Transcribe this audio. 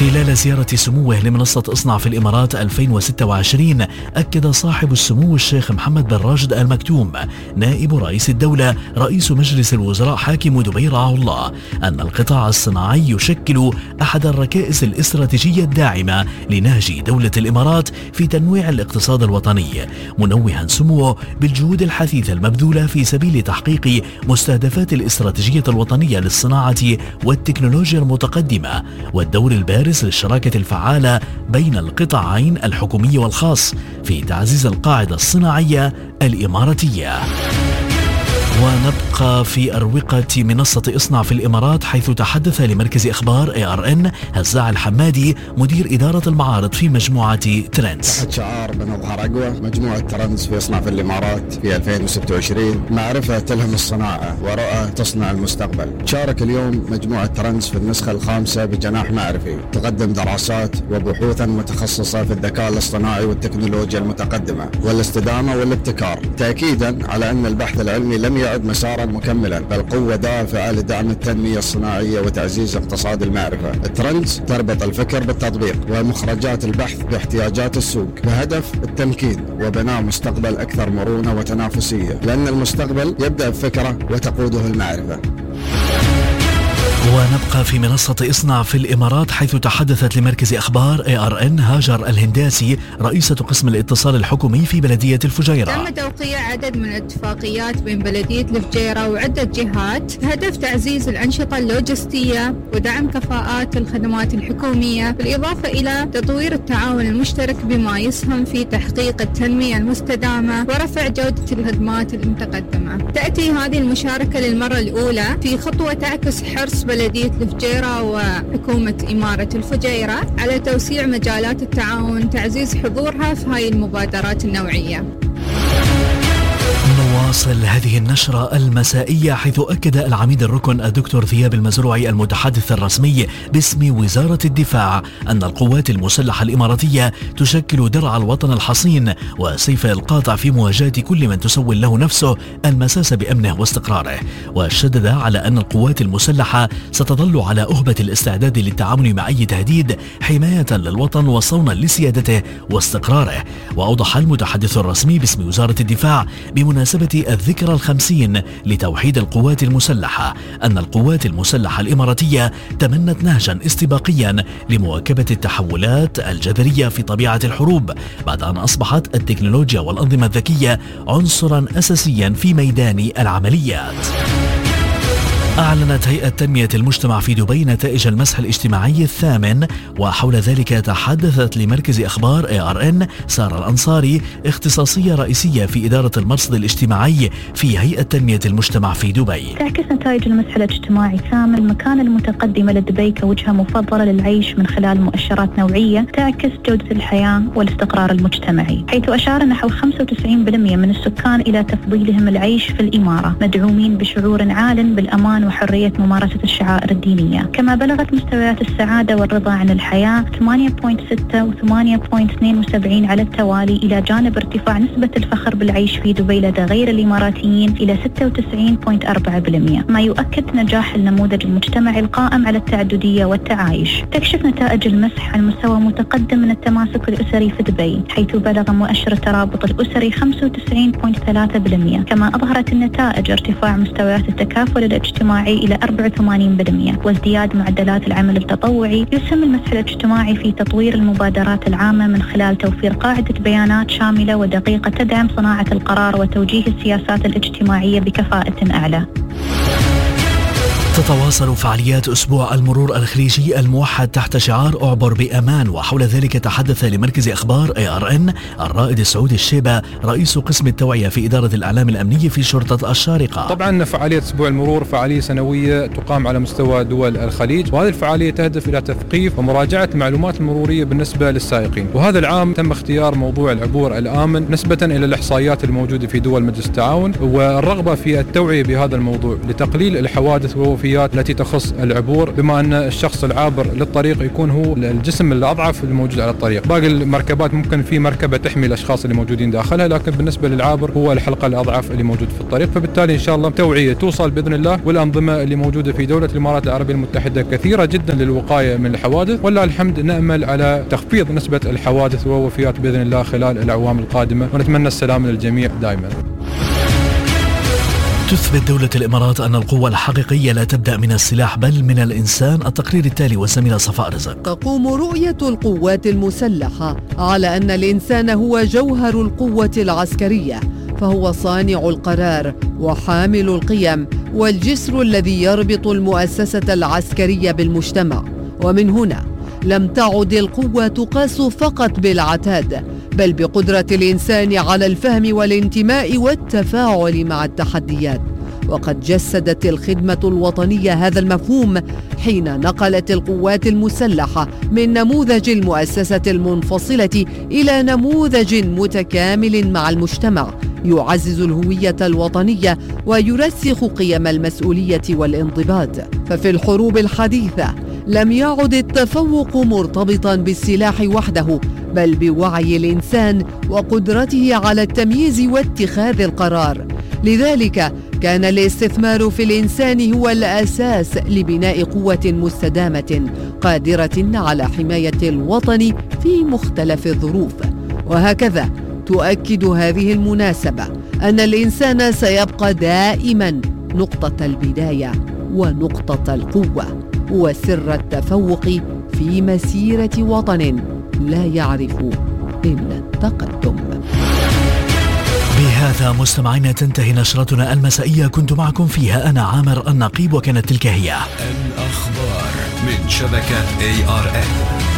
خلال زيارة سموه لمنصة اصنع في الإمارات 2026 أكد صاحب السمو الشيخ محمد بن راشد آل مكتوم نائب رئيس الدولة رئيس مجلس الوزراء حاكم دبي رعاه الله أن القطاع الصناعي يشكل أحد الركائز الاستراتيجية الداعمة لنهج دولة الإمارات في تنويع الاقتصاد الوطني، منوها سموه بالجهود الحثيثة المبذولة في سبيل تحقيق مستهدفات الاستراتيجية الوطنية للصناعة والتكنولوجيا المتقدمة والدور البارز للشراكة الفعالة بين القطاعين الحكومي والخاص في تعزيز القاعدة الصناعية الإماراتية. ونبقى في أروقة منصة اصنع في الإمارات، حيث تحدث لمركز إخبار ARN هزاع الحمادي مدير إدارة المعارض في مجموعة ترندز. تحت شعار بنظهر أقوى، مجموعة ترندز في اصنع في الإمارات في 2026 معرفة تلهم الصناعة ورؤى تصنع المستقبل. تشارك اليوم مجموعة ترندز في النسخة الخامسة بجناح معرفي، تقدم دراسات وبحوثا متخصصة في الذكاء الاصطناعي والتكنولوجيا المتقدمة والاستدامة والابتكار، تأكيدا على أن البحث العلمي لم يعد مسارا مكملا بل قوة دافعة لدعم التنمية الصناعية وتعزيز اقتصاد المعرفة. الترندز تربط الفكر بالتطبيق ومخرجات البحث باحتياجات السوق بهدف التمكين وبناء مستقبل أكثر مرونة وتنافسية، لأن المستقبل يبدأ بفكرة وتقوده المعرفة. ونبقى في منصة اصنع في الإمارات، حيث تحدثت لمركز أخبار ARN هاجر الهنداسي رئيسة قسم الاتصال الحكومي في بلدية الفجيرة. تم توقيع عدد من الاتفاقيات بين بلدية الفجيرة وعدة جهات بهدف تعزيز الأنشطة اللوجستية ودعم كفاءات الخدمات الحكومية، بالإضافة إلى تطوير التعاون المشترك بما يسهم في تحقيق التنمية المستدامة ورفع جودة الخدمات المتقدمة. تأتي هذه المشاركة للمرة الأولى في خطوة تعكس حرص بلدية الفجيرة وحكومة إمارة الفجيرة على توسيع مجالات التعاون، تعزيز حضورها في هاي المبادرات النوعية. نواصل هذه النشرة المسائية، حيث أكد العميد الركن الدكتور ثياب المزروعي المتحدث الرسمي باسم وزارة الدفاع أن القوات المسلحة الإماراتية تشكل درع الوطن الحصين وسيف القاطع في مواجهة كل من تسول له نفسه المساس بأمنه واستقراره، وشدد على أن القوات المسلحة ستظل على أهبة الاستعداد للتعامل مع أي تهديد حماية للوطن وصونا لسيادته واستقراره. وأوضح المتحدث الرسمي باسم وزارة الدفاع بمناسبة الذكرى 50 لتوحيد القوات المسلحة أن القوات المسلحة الإماراتية تبنت نهجا استباقيا لمواكبة التحولات الجذرية في طبيعة الحروب، بعد أن أصبحت التكنولوجيا والأنظمة الذكية عنصرا أساسيا في ميدان العمليات. أعلنت هيئة تنمية المجتمع في دبي نتائج المسح الاجتماعي الثامن، وحول ذلك تحدثت لمركز أخبار ARN سارة الأنصاري اختصاصية رئيسية في إدارة المرصد الاجتماعي في هيئة تنمية المجتمع في دبي. تعكس نتائج المسح الاجتماعي الثامن المكانة المتقدمة لدبي كوجهة مفضلة للعيش من خلال مؤشرات نوعية تعكس جودة الحياة والاستقرار المجتمعي، حيث أشار نحو 95% من السكان إلى تفضيلهم العيش في الإمارة، مدعومين بشعور عال بالأمان وحرية ممارسة الشعائر الدينية. كما بلغت مستويات السعادة والرضا عن الحياة 8.6 و 8.72 على التوالي، إلى جانب ارتفاع نسبة الفخر بالعيش في دبي لدى غير الإماراتيين إلى 96.4%، ما يؤكد نجاح النموذج المجتمعي القائم على التعددية والتعايش. تكشف نتائج المسح عن مستوى متقدم من التماسك الأسري في دبي، حيث بلغ مؤشر الترابط الأسري 95.3%. كما أظهرت النتائج ارتفاع مستويات التكافل الاجتماعي إلى 84% وازدياد معدلات العمل التطوعي. يسهم المسح الاجتماعي في تطوير المبادرات العامة من خلال توفير قاعدة بيانات شاملة ودقيقة تدعم صناعة القرار وتوجيه السياسات الاجتماعية بكفاءة أعلى. تتواصل فعاليات أسبوع المرور الخليجي الموحد تحت شعار أعبر بأمان، وحول ذلك تحدث لمركز أخبار ARN الرائد سعود الشيبة رئيس قسم التوعية في إدارة الإعلام الأمني في شرطة الشارقة. طبعا فعالية أسبوع المرور فعالية سنوية تقام على مستوى دول الخليج، وهذه الفعالية تهدف إلى تثقيف ومراجعة المعلومات المرورية بالنسبة للسائقين. وهذا العام تم اختيار موضوع العبور الآمن نسبة إلى الإحصائيات الموجودة في دول مجلس التعاون، والرغبة في التوعية بهذا الموضوع لتقليل الحوادث وهو الخلفيات التي تخص العبور، بما أن الشخص العابر للطريق يكون هو الجسم الأضعف الموجود على الطريق. باقي المركبات ممكن في مركبة تحمي الأشخاص اللي موجودين داخلها، لكن بالنسبة للعابر هو الحلقة الأضعف اللي موجود في الطريق. فبالتالي إن شاء الله توعية توصل بإذن الله، والأنظمة اللي موجودة في دولة الإمارات العربية المتحدة كثيرة جدا للوقاية من الحوادث، والله الحمد نأمل على تخفيض نسبة الحوادث والوفيات بإذن الله خلال الأعوام القادمة، ونتمنى السلام للجميع دائما. تثبت دولة الإمارات أن القوة الحقيقية لا تبدأ من السلاح بل من الإنسان. التقرير التالي والزميلة صفاء رزق. تقوم رؤية القوات المسلحة على أن الإنسان هو جوهر القوة العسكرية، فهو صانع القرار وحامل القيم والجسر الذي يربط المؤسسة العسكرية بالمجتمع. ومن هنا لم تعد القوة تقاس فقط بالعتاد، بل بقدرة الإنسان على الفهم والانتماء والتفاعل مع التحديات. وقد جسدت الخدمة الوطنية هذا المفهوم حين نقلت القوات المسلحة من نموذج المؤسسة المنفصلة إلى نموذج متكامل مع المجتمع، يعزز الهوية الوطنية ويرسخ قيم المسؤولية والانضباط. ففي الحروب الحديثة لم يعد التفوق مرتبطا بالسلاح وحده، بل بوعي الإنسان وقدرته على التمييز واتخاذ القرار. لذلك كان الاستثمار في الإنسان هو الأساس لبناء قوة مستدامة قادرة على حماية الوطن في مختلف الظروف. وهكذا تؤكد هذه المناسبة أن الإنسان سيبقى دائما نقطة البداية ونقطة القوة، وسر التفوق في مسيرة وطن لا يعرف إلا التقدم. بهذا مستمعينا تنتهي نشرتنا المسائية، كنت معكم فيها أنا عامر النقيب، وكانت تلك هي الأخبار من شبكة ARN.